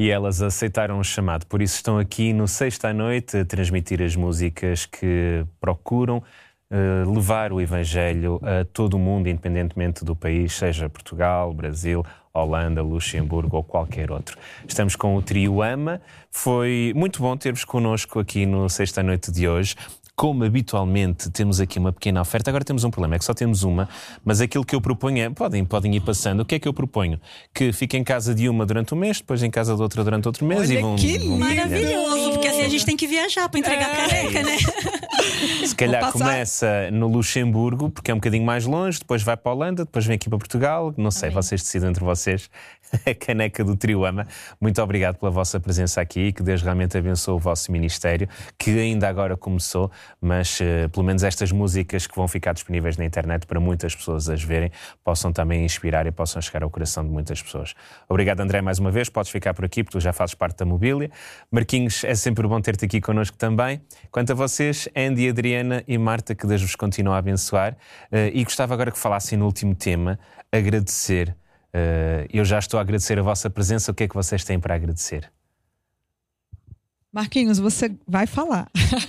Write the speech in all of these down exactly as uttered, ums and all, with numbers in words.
E elas aceitaram o chamado, por isso estão aqui no Sexta à Noite a transmitir as músicas que procuram uh, levar o Evangelho a todo o mundo, independentemente do país, seja Portugal, Brasil, Holanda, Luxemburgo ou qualquer outro. Estamos com o trio AMA. Foi muito bom ter-vos connosco aqui no Sexta à Noite de hoje. Como habitualmente temos aqui uma pequena oferta, agora temos um problema, é que só temos uma, mas aquilo que eu proponho é, podem, podem ir passando, o que é que eu proponho? Que fiquem em casa de uma durante um mês, depois em casa de outra durante outro mês. Olha, e vão, que vão maravilhoso, porque assim a gente tem que viajar para entregar é. caneca, né? Se calhar começa no Luxemburgo, porque é um bocadinho mais longe, depois vai para a Holanda, depois vem aqui para Portugal, não sei, Amém. Vocês decidem entre vocês. A caneca do Trio AMA. Muito obrigado pela vossa presença aqui, que Deus realmente abençoe o vosso ministério, que ainda agora começou, mas uh, pelo menos estas músicas que vão ficar disponíveis na internet para muitas pessoas as verem, possam também inspirar e possam chegar ao coração de muitas pessoas. Obrigado, André, mais uma vez. Podes ficar por aqui, porque tu já fazes parte da mobília. Marquinhos, é sempre bom ter-te aqui connosco também. Quanto a vocês, Andy, Adriana e Marta, que Deus vos continue a abençoar. Uh, e gostava agora que falassem no último tema, agradecer. Uh, eu já estou a agradecer a vossa presença. O que é que vocês têm para agradecer? Marquinhos, você vai falar.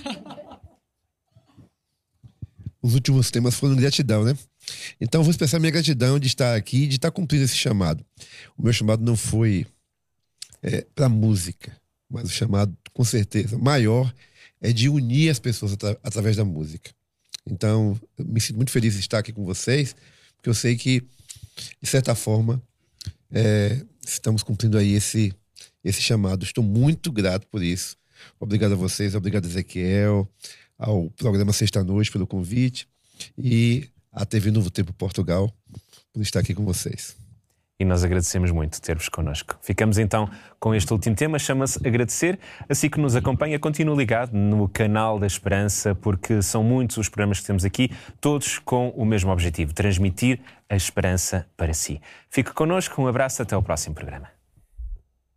Os últimos temas foram gratidão, né? Então eu vou expressar minha gratidão de estar aqui, de estar cumprindo esse chamado. O meu chamado não foi é, para música, mas o chamado, com certeza, maior é de unir as pessoas atra- através da música. Então eu me sinto muito feliz de estar aqui com vocês, porque eu sei que, de certa forma, é, estamos cumprindo aí esse, esse chamado. Estou muito grato por isso. Obrigado a vocês, obrigado a Ezequiel, ao programa Sexta à Noite pelo convite e à T V Novo Tempo Portugal por estar aqui com vocês. E nós agradecemos muito ter-vos connosco. Ficamos então com este último tema, chama-se Agradecer. Assim que nos acompanha, continue ligado no canal da Esperança, porque são muitos os programas que temos aqui, todos com o mesmo objetivo, transmitir a esperança para si. Fique connosco, um abraço, até ao próximo programa.